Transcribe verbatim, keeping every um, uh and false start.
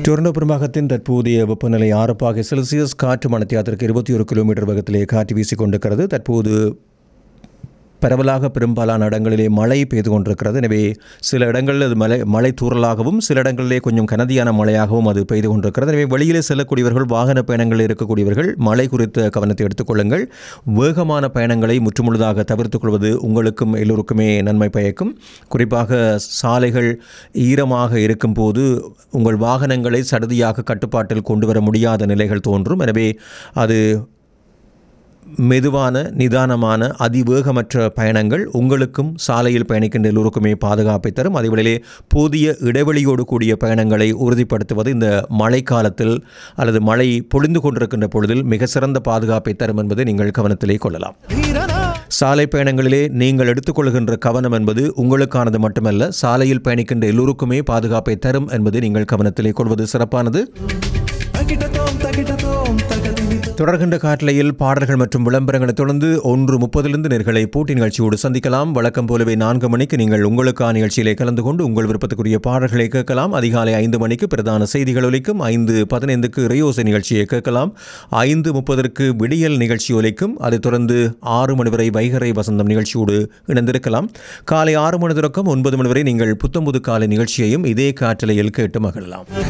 Toronto பெரும்பாகத்தின் தற்போதைய வெப்பநிலை ஆறு பாகை செல்சியஸ். காற்று மணித்தியாலத்திற்கு இருபத்தி ஒரு கிலோமீட்டர் வேகத்திலே காற்று வீசிக் கொண்டிருக்கிறது. தற்போது பரவலாக பெரும்பாலான இடங்களிலே மழை பெய்து கொண்டிருக்கிறது. எனவே சில இடங்களில் அது மழை மழை தூறலாகவும் சில இடங்களிலே கொஞ்சம் கனதியான மழையாகவும் அது பெய்து கொண்டிருக்கிறது. எனவே வெளியிலே செல்லக்கூடியவர்கள், வாகன பயணங்களில் இருக்கக்கூடியவர்கள் மழை குறித்த கவனத்தை எடுத்துக்கொள்ளுங்கள். வேகமான பயணங்களை முற்றுமுழுதாக தவிர்த்துக் கொள்வது உங்களுக்கும் எல்லோருக்குமே நன்மை பயக்கும். குறிப்பாக சாலைகள் ஈரமாக இருக்கும்போது உங்கள் வாகனங்களை சடுதியாக கட்டுப்பாட்டில் கொண்டு வர முடியாத நிலைகள் தோன்றும். எனவே அது மெதுவான, நிதானமான, அதிவேகமற்ற பயணங்கள் உங்களுக்கும் சாலையில் பயணிக்கின்ற எல்லோருக்குமே பாதுகாப்பை தரும். அதேவேளையிலே போதிய இடைவெளியோடு கூடிய பயணங்களை உறுதிப்படுத்துவது இந்த மழைக்காலத்தில் அல்லது மழை பொழிந்து கொண்டிருக்கின்ற பொழுதில் மிக சிறந்த பாதுகாப்பை தரும் என்பதை நீங்கள் கவனத்திலே கொள்ளலாம். சாலை பயணங்களிலே நீங்கள் எடுத்துக்கொள்கின்ற கவனம் என்பது உங்களுக்கானது மட்டுமல்ல, சாலையில் பயணிக்கின்ற எல்லோருக்குமே பாதுகாப்பை தரும் என்பதை நீங்கள் கவனத்திலே கொள்வது சிறப்பானது. தொடர்கின்ற காட்டலையில் பாடல்கள் மற்றும் விளம்பரங்களை தொடர்ந்து ஒன்று முப்பதிலிருந்து நேர்களை போட்டி நிகழ்ச்சியோடு சந்திக்கலாம். வழக்கம் போலவே நான்கு மணிக்கு நீங்கள் உங்களுக்கான நிகழ்ச்சியிலே கலந்து கொண்டு உங்கள் விருப்பத்துக்குரிய பாடல்களை கேட்கலாம். அதிகாலை ஐந்து மணிக்கு பிரதான செய்திகள் ஒலிக்கும். ஐந்து பதினைந்துக்கு ரியோசை நிகழ்ச்சியை கேட்கலாம். ஐந்து முப்பதற்கு விடியல் நிகழ்ச்சி ஒலிக்கும். அதைத் தொடர்ந்து ஆறு மணி வரை வைகரை வசந்தம் நிகழ்ச்சியோடு இணைந்திருக்கலாம். காலை ஆறு மணி தொடக்கம் ஒன்பது மணி வரை நீங்கள் புத்தம்புது காலை நிகழ்ச்சியையும் இதே காற்றலையில் கேட்டு மகிழலாம்.